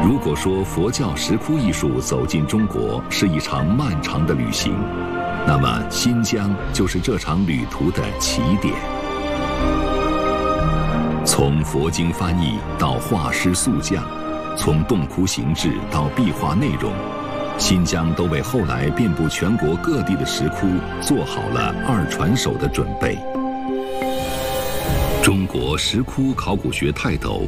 如果说佛教石窟艺术走进中国是一场漫长的旅行，那么新疆就是这场旅途的起点。从佛经翻译到画师塑像，从洞窟形制到壁画内容，新疆都为后来遍布全国各地的石窟做好了二传手的准备。中国石窟考古学泰斗